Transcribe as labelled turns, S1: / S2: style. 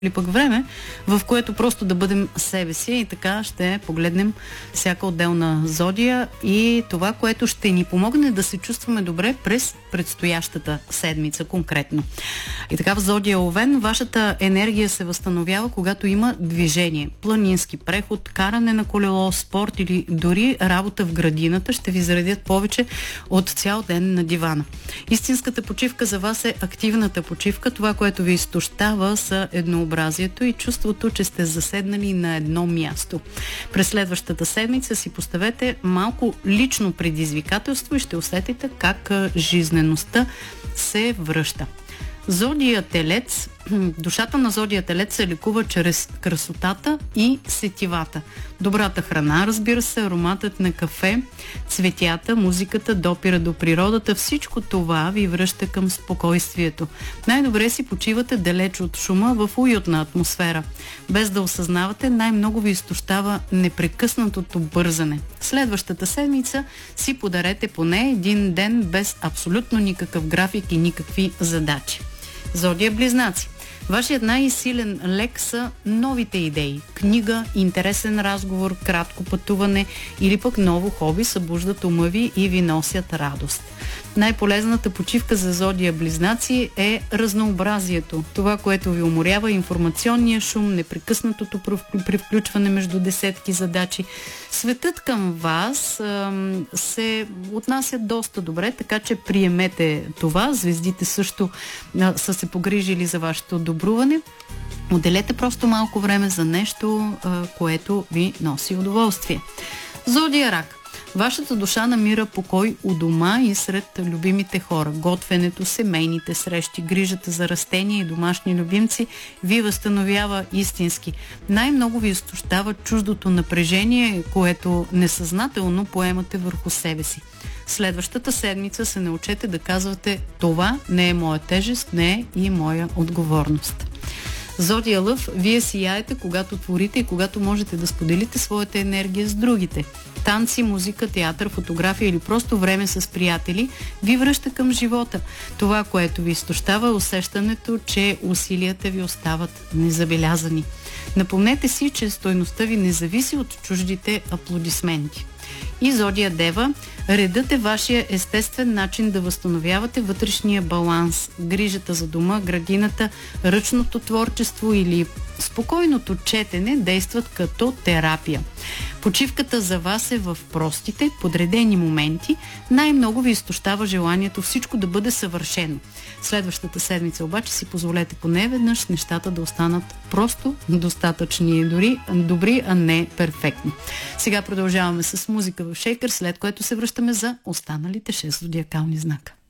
S1: или пък време, в което просто да бъдем себе си и така ще погледнем всяка отделна зодия и това, което ще ни помогне да се чувстваме добре през предстоящата седмица конкретно. И така в зодия Овен вашата енергия се възстановява, когато има движение, планински преход, каране на колело, спорт или дори работа в градината ще ви заредят повече от цял ден на дивана. Истинската почивка за вас е активната почивка, това, което ви изтощава са еднообразието и чувството, че сте заседнали на едно място. През следващата седмица си поставете малко лично предизвикателство и ще усетите как жизнеността се връща. Зодия Телец. Душата на зодия Телец се лекува чрез красотата и сетивата. Добрата храна, разбира се, ароматът на кафе, цветята, музиката, допира до природата, всичко това ви връща към спокойствието. Най-добре си почивате далеч от шума в уютна атмосфера. Без да осъзнавате, най-много ви изтощава непрекъснатото бързане. Следващата седмица си подарете поне един ден без абсолютно никакъв график и никакви задачи. Зодия Близнаци. Вашият най-силен лек са новите идеи. Книга, интересен разговор, кратко пътуване или пък ново хоби събуждат ума ви и ви носят радост. Най-полезната почивка за зодия Близнаци е разнообразието. Това, което ви уморява, информационния шум, непрекъснатото привключване между десетки задачи. Светът към вас се отнася доста добре, така че приемете това. Звездите също са се погрижили за вашето добруване. Отделете просто малко време за нещо, което ви носи удоволствие. Зодия Рак. Вашата душа намира покой у дома и сред любимите хора. Готвенето, семейните срещи, грижата за растения и домашни любимци ви възстановява истински. Най-много ви изтощава чуждото напрежение, което несъзнателно поемате върху себе си. Следващата седмица се научете да казвате: това не е моя тежест, не е и моя отговорност. Зодия Лъв, вие сияете, когато творите и когато можете да споделите своята енергия с другите. Танци, музика, театър, фотография или просто време с приятели ви връща към живота. Това, което ви изтощава, е усещането, че усилията ви остават незабелязани. Напомнете си, че стойността ви не зависи от чуждите аплодисменти. И зодия Дева, редът е вашия естествен начин да възстановявате вътрешния баланс. Грижата за дома, градината, ръчното творчество или спокойното четене действат като терапия. Почивката за вас е в простите, подредени моменти. Най-много ви изтощава желанието всичко да бъде съвършено. Следващата седмица обаче си позволете поне веднъж нещата да останат просто достатъчни, дори добри, а не перфектни. Сега продължаваме с музика в Шейкър, след което се връщаме за останалите 6 зодиакални знака.